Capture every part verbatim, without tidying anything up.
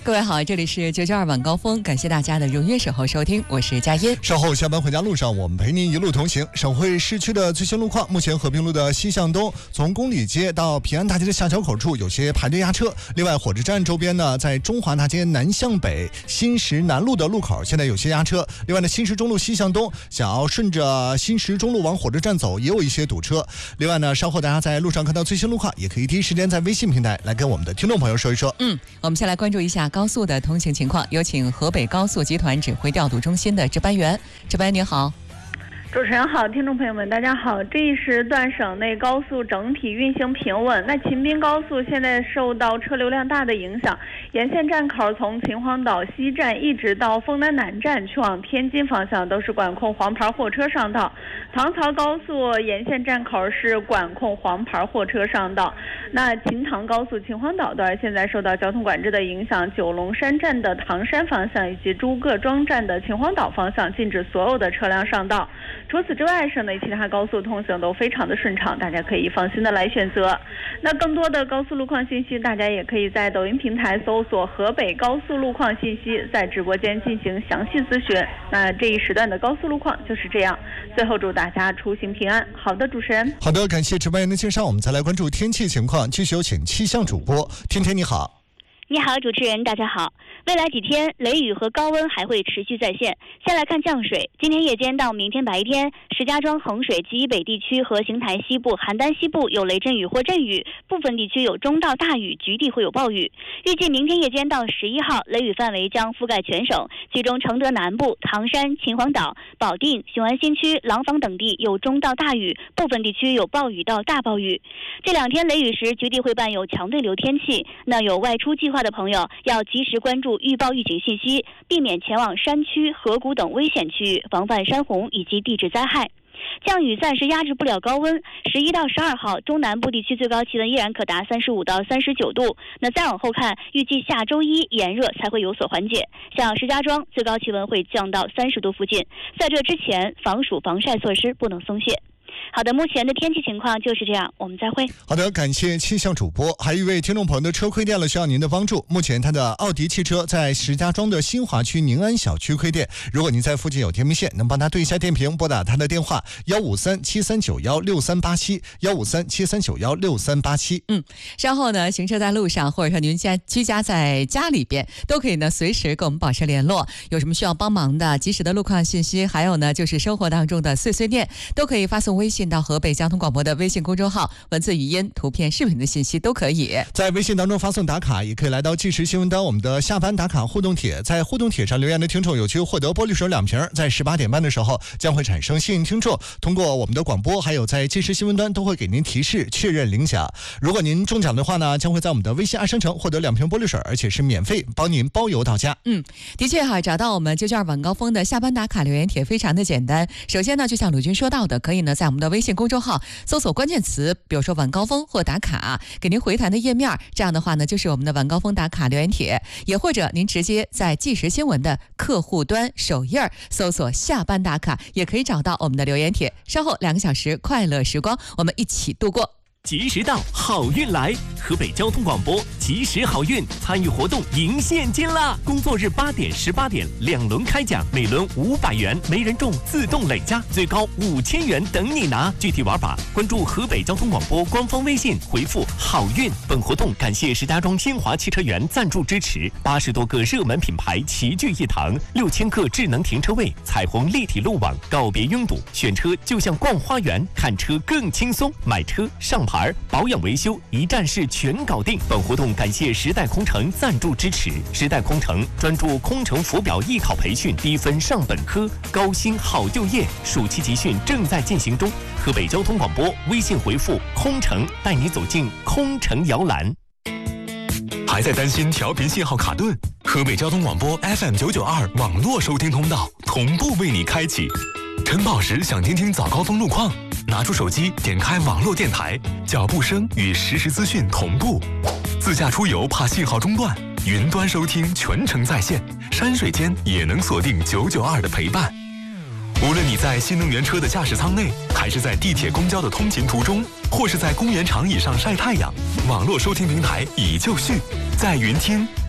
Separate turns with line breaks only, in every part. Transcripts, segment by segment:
各位好，这里是九九二晚高峰，感谢大家的如约守候收听，我是佳音。
稍后下班回家路上，我们陪您一路同行。省会市区的最新路况，目前和平路的西向东，从公里街到平安大街的下桥口处有些排队压车。另外，火车站周边呢，在中华大街南向北新石南路的路口，现在有些压车。另外呢，新石中路西向东，想要顺着新石中路往火车站走，也有一些堵车。另外呢，稍后大家在路上看到最新路况，也可以第一时间在微信平台来跟我们的听众朋友说一说。
嗯，我们先来关注一下高速的通行情况，有请河北高速集团指挥调度中心的值班员。值班员你好。
主持人好，听众朋友们大家好。这一时段省内高速整体运行平稳。那秦滨高速现在受到车流量大的影响，沿线站口从秦皇岛西站一直到丰南南站去往天津方向都是管控黄牌货车上道。唐曹高速沿线站口是管控黄牌货车上道。那秦唐高速秦皇岛段现在受到交通管制的影响，九龙山站的唐山方向以及诸葛庄站的秦皇岛方向禁止所有的车辆上道。除此之外，省内其他高速通行都非常的顺畅，大家可以放心的来选择。那更多的高速路况信息，大家也可以在抖音平台搜索河北高速路况信息，在直播间进行详细咨询。那这一时段的高速路况就是这样。最后祝大家出行平安。好的，主持人。
好的，感谢值班员的介绍。我们再来关注天气情况，继续有请气象主播天天你好。
你好，主持人，大家好。未来几天，雷雨和高温还会持续在线。先来看降水，今天夜间到明天白天，石家庄、衡水及以北地区和邢台西部、邯郸西部有雷阵雨或阵雨，部分地区有中到大雨，局地会有暴雨。预计明天夜间到十一号，雷雨范围将覆盖全省，其中承德南部、唐山、秦皇岛、保定、雄安新区、廊坊等地有中到大雨，部分地区有暴雨到大暴雨。这两天雷雨时，局地会伴有强对流天气，那有外出计划的朋友要及时关注预报预警信息，避免前往山区、河谷等危险区域，防范山洪以及地质灾害。降雨暂时压制不了高温，十一到十二号中南部地区最高气温依然可达三十五到三十九度。那再往后看，预计下周一炎热才会有所缓解，像石家庄最高气温会降到三十度附近。在这之前，防暑防晒措施不能松懈。好的，目前的天气情况就是这样，我们再会。
好的，感谢气象主播。还有一位听众朋友的车亏电了，需要您的帮助。目前他的奥迪汽车在石家庄的新华区宁安小区亏电，如果您在附近有电瓶线，能帮他对一下电瓶，拨打他的电话幺五三七三九幺六三八七幺五三七三九幺六三八七。
嗯，稍后呢，行车在路上，或者说您家居家在家里边，都可以呢随时跟我们保持联络。有什么需要帮忙的，及时的路况信息，还有呢就是生活当中的碎碎念，都可以发送微信到河北交通广播的微信公众号，文字、语音、图片、视频的信息都可以。
在微信当中发送打卡，也可以来到即时新闻单我们的下班打卡互动帖，在互动帖上留言的听众有机会获得玻璃水两瓶，在十八点半的时候将会产生幸运听众，通过我们的广播还有在即时新闻端都会给您提示确认领奖。如果您中奖的话呢，将会在我们的微信爱商城获得两瓶玻璃水，而且是免费帮您包邮到家。
嗯，的确哈，找到我们九九二晚高峰的下班打卡留言帖非常的简单。首先呢，就像鲁军说到的，可以呢在我们的微信公众号搜索关键词，比如说晚高峰或打卡，给您回弹的页面，这样的话呢就是我们的晚高峰打卡留言帖。也或者您直接在即时新闻的客户端首页搜索下班打卡，也可以找到我们的留言帖。稍后两个小时快乐时光，我们一起度过。
及时到，好运来！河北交通广播及时好运参与活动赢现金啦！工作日八点、十八点两轮开奖，每轮五百元，没人中自动累加，最高五千元等你拿。具体玩法，关注河北交通广播官方微信，回复好运。本活动感谢石家庄新华汽车园赞助支持，八十多个热门品牌齐聚一堂，六千个智能停车位，彩虹立体路网，告别拥堵，选车就像逛花园，看车更轻松，买车上牌保养维修一站式全搞定。本活动感谢时代空乘赞助支持，时代空乘专注空乘浮表艺考培训，低分上本科，高薪好就业，暑期集训正在进行中。河北交通广播微信回复空乘，带你走进空乘摇篮。
还在担心调频信号卡顿？河北交通广播 F M 九九二网络收听通道同步为你开启。晨跑时想听听早高峰路况，拿出手机点开网络电台，脚步声与实时资讯同步。自驾出游怕信号中断，云端收听全程在线，山水间也能锁定九九二的陪伴。无论你在新能源车的驾驶舱内，还是在地铁公交的通勤途中，或是在公园长椅上晒太阳，网络收听平台已就绪，在云听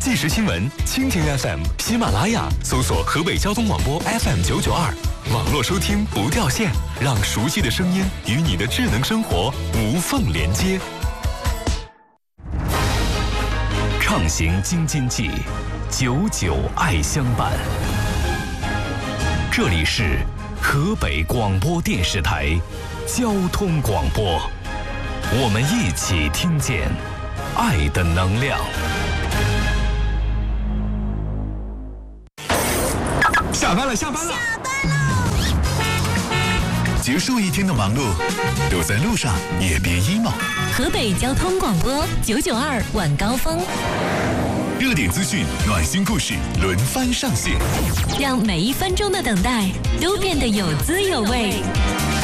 即时新闻，蜻蜓 F M、喜马拉雅搜索河北交通广播 F M 九九二，网络收听不掉线，让熟悉的声音与你的智能生活无缝连接。畅行京津冀，久久爱相伴。这里是河北广播电视台交通广播，我们一起听见爱的能量。
下班了，下班了，
下班了！
结束一天的忙碌，都在路上，也别 emo。
河北交通广播九九二晚高峰，
热点资讯、暖心故事轮番上线，
让每一分钟的等待都变得有滋有味。